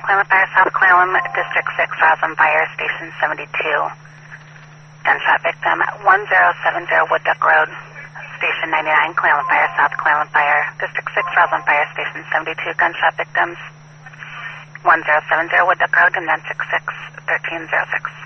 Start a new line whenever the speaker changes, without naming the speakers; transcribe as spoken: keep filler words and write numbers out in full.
Clallam Fire, South Clallam, District six, Roslyn Fire, Station seventy-two. Gunshot victim, one zero seven zero Wood Duck Road, Station ninety-nine, Clallam Fire, South Clallam Fire, District six, Roslyn Fire, Station seventy-two. Gunshot victims, one zero seven zero Wood Duck Road, and then six six one three zero six.